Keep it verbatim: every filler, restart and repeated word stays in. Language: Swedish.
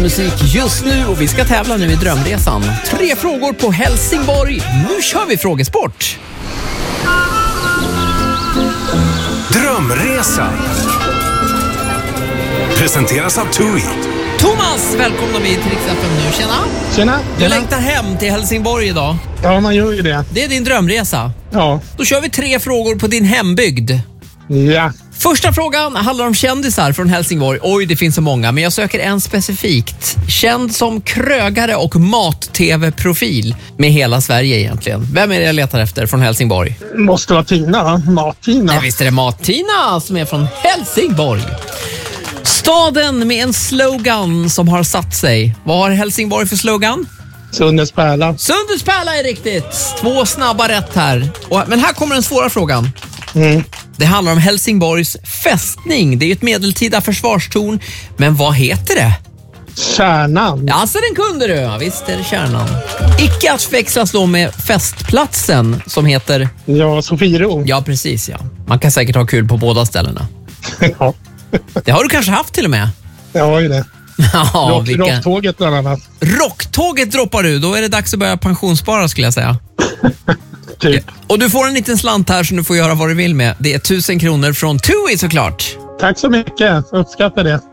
Musik just nu och vi ska tävla nu i Drömresan. Tre frågor på Helsingborg. Nu kör vi frågesport. Drömresan presenteras av TUI. Thomas, välkomna vi till Rix F M nu. Tjena. Tjena. Du längtar hem till Helsingborg idag. Ja, man gör ju det. Det är din drömresa. Ja. Då kör vi tre frågor på din hembygd. Ja. Första frågan handlar om kändisar från Helsingborg. Oj, det finns så många, men jag söker en specifikt. Känd som krögare och mat-tv-profil med hela Sverige egentligen. Vem är det jag letar efter från Helsingborg? Måste vara Tina, va? Mat-Tina. Nej, visst är det Mat-Tina som är från Helsingborg. Staden med en slogan som har satt sig. Vad har Helsingborg för slogan? Sundets pärla. Sundets pärla är riktigt. Två snabba rätt här. Och, men här kommer den svåra frågan. Mm. Det handlar om Helsingborgs fästning. Det är ett medeltida försvarstorn. Men vad heter det? Kärnan. Ja, så den kunde du. Ja, visst är det kärnan. Icke att förväxlas då med festplatsen som heter... Ja, Sofiero. Ja, precis ja. Man kan säkert ha kul på båda ställena. Ja. Det har du kanske haft till och med. Jag har ju det. Ja, Rock, vilka... Rocktåget bland annat. Rocktåget droppar du. Då är det dags att börja pensionsspara skulle jag säga. Typ. Och du får en liten slant här som du får göra vad du vill med. Det är tusen kronor från TUI såklart. Tack så mycket. Uppskattar det.